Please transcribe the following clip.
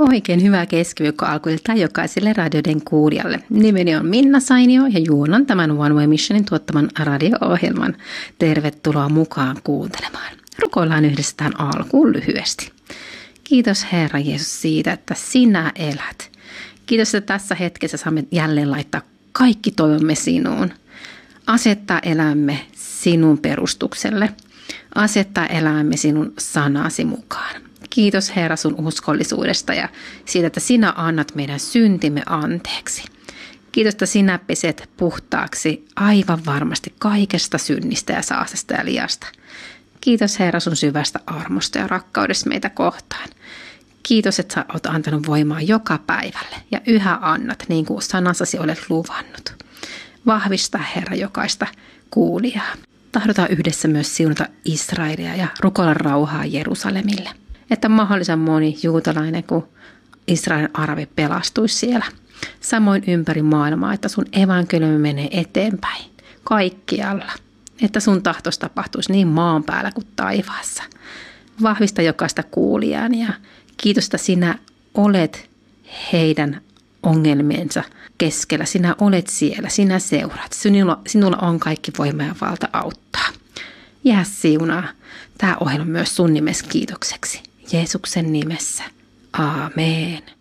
Oikein hyvää keskiviikko alkuiltaa jokaiselle radioiden kuulijalle. Nimeni on Minna Sainio ja juonan tämän One Way Missionin tuottaman radio-ohjelman. Tervetuloa mukaan kuuntelemaan. Rukoillaan yhdessä tähän alkuun lyhyesti. Kiitos Herra Jeesus siitä, että sinä elät. Kiitos, että tässä hetkessä saamme jälleen laittaa kaikki toivomme sinuun. Asettaa elämämme sinun perustukselle. Asettaa elämämme sinun sanasi mukaan. Kiitos Herra sun uskollisuudesta ja siitä, että sinä annat meidän syntimme anteeksi. Kiitos, että sinä peset puhtaaksi aivan varmasti kaikesta synnistä ja saastasta ja liasta. Kiitos Herra sun syvästä armosta ja rakkaudesta meitä kohtaan. Kiitos, että sä oot antanut voimaa joka päivälle ja yhä annat niin kuin sanassasi olet luvannut. Vahvista Herra jokaista kuulijaa. Tahdotaan yhdessä myös siunata Israelia ja rukoilla rauhaa Jerusalemille. Että mahdollisimman moni juutalainen kuin Israelin arabi pelastuisi siellä. Samoin ympäri maailmaa, että sun evankeliumi menee eteenpäin kaikkialla. Että sun tahtos tapahtuisi niin maan päällä kuin taivaassa. Vahvista jokaista kuulijaan ja kiitos, että sinä olet heidän ongelmiensa keskellä. Sinä olet siellä, sinä seuraat. Sinulla on kaikki voima ja valta auttaa. Jää siunaa tämä ohjelma myös sun nimessä kiitokseksi. Jeesuksen nimessä. Aamen.